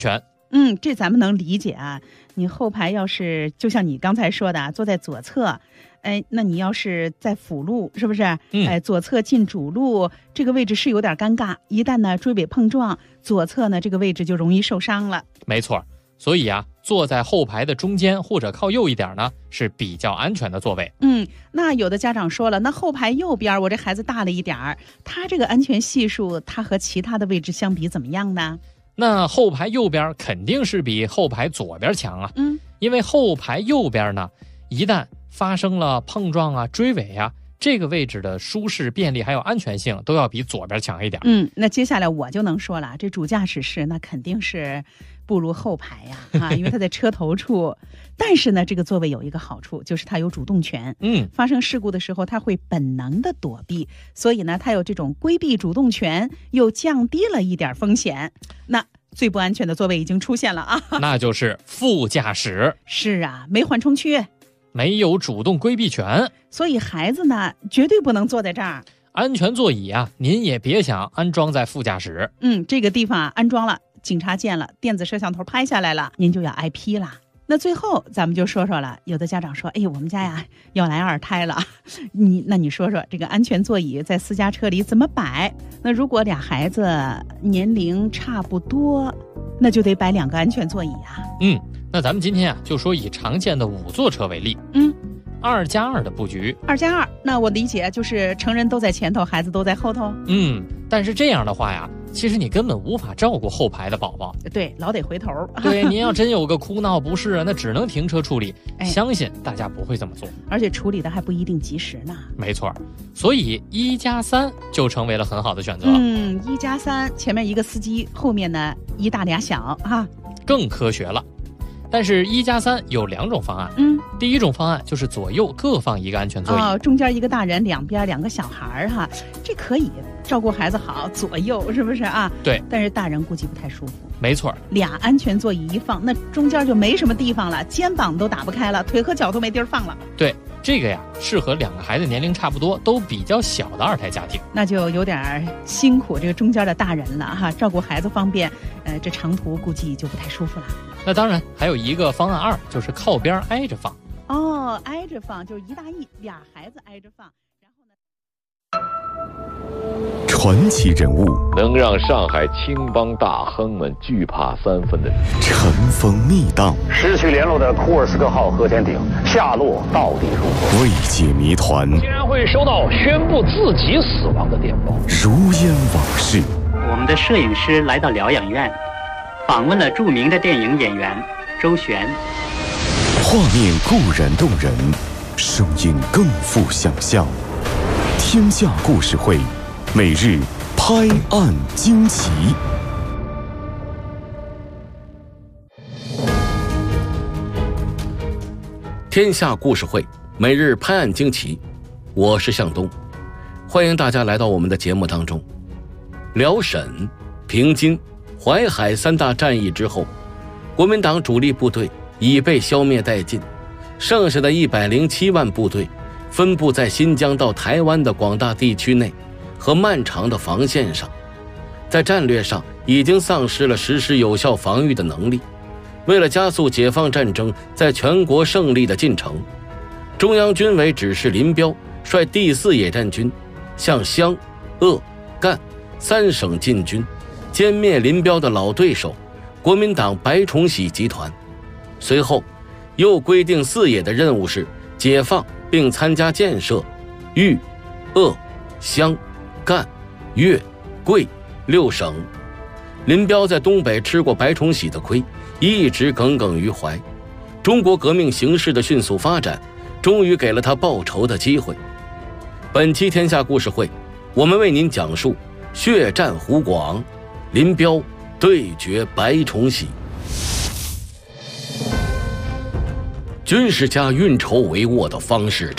全。 这咱们能理解啊。你后排要是就像你刚才说的坐在左侧，那你要是在辅路，是不是？左侧进主路，这个位置是有点尴尬。一旦呢追尾碰撞，左侧呢这个位置就容易受伤了。 没错，所以啊，坐在后排的中间或者靠右一点呢，是比较安全的座位。 那有的家长说了，那后排右边我这孩子大了一点儿，他这个安全系数，他和其他的位置相比怎么样呢？ 那后排右边肯定是比后排左边强啊。因为后排右边呢，一旦发生了碰撞啊、追尾啊，这个位置的舒适、便利还有安全性都要比左边强一点。 那接下来我就能说了，这主驾驶室那肯定是不如后排呀，因为它在车头处。但是呢，这个座位有一个好处，就是它有主动权。发生事故的时候，它会本能的躲避，所以呢，它有这种规避主动权，又降低了一点风险。那最不安全的座位已经出现了啊， 那就是副驾驶。 是啊，没缓冲区， 没有主动规避权， 所以孩子呢绝对不能坐在这儿。 安全座椅啊，您也别想安装在副驾驶。 这个地方安装了，警察见了，电子摄像头拍下来了，您就要挨批了。那最后咱们就说说了，有的家长说，我们家呀要来2胎了，那你说说这个安全座椅在私家车里怎么摆？那如果俩孩子年龄差不多，那就得摆2个安全座椅啊。 那咱们今天啊就说以常见的5座车为例。2+2的布局。 2+2，那我理解就是成人都在前头，孩子都在后头。 但是这样的话呀，其实你根本无法照顾后排的宝宝。 对，老得回头。 对，您要真有个哭闹不适，那只能停车处理。相信大家不会这么做， 而且处理的还不一定及时呢。 没错，所以1+3就成为了很好的选择。 1+3，前面一个司机，后面呢1大2小啊， 更科学了。但是1+3有2种方案。第一种方案就是左右各放一个安全座椅， 中间一个大人，两边2个小孩哈，这可以照顾孩子好，左右是不是啊？ 对， 但是大人估计不太舒服。 没错 ，2安全座椅一放，那中间就没什么地方了，肩膀都打不开了，腿和脚都没地儿放了。 对，这个呀适合2个孩子年龄差不多都比较小的2胎家庭， 那就有点辛苦这个中间的大人了哈，照顾孩子方便，这长途估计就不太舒服了。 那当然还有一个方案2，就是靠边挨着放。 挨着放就是1大1，俩孩子挨着放。然后呢，传奇人物， 能让上海青帮大亨们惧怕3分的人， 尘封密档， 失去联络的库尔斯克号核潜艇下落到底如何？ 未解谜团， 竟然会收到宣布自己死亡的电报， 如烟往事。 我们的摄影师来到疗养院，访问了著名的电影演员周璇。 画面固然动人，声音更富想象。天下故事会，每日拍案惊奇。 天下故事会，每日拍案惊奇。我是向东，欢迎大家来到我们的节目当中。辽沈、平津、淮海3大战役之后，国民党主力部队已被消灭殆尽，剩下的107万部队分布在新疆到台湾的广大地区内和漫长的防线上，在战略上已经丧失了实施有效防御的能力。为了加速解放战争在全国胜利的进程，中央军委指示林彪率第4野战军向湘、鄂、赣3省进军，歼灭林彪的老对手国民党白崇禧集团。随后又规定4野的任务是解放并参加建设豫、鄂、湘、赣、粤、桂6省。林彪在东北吃过白崇禧的亏，一直耿耿于怀。中国革命形势的迅速发展终于给了他报仇的机会。本期天下故事会，我们为您讲述血战湖广，林彪对决白崇禧。军事家运筹帷幄的方式